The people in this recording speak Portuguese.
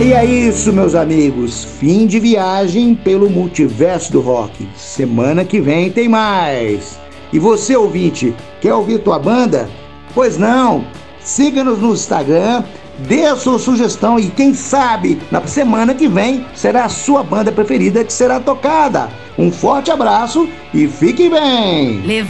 E é isso, meus amigos. Fim de viagem pelo multiverso do rock. Semana que vem tem mais. E você, ouvinte, quer ouvir tua banda? Pois não. Siga-nos no Instagram, dê a sua sugestão e quem sabe na semana que vem será a sua banda preferida que será tocada. Um forte abraço e fique bem!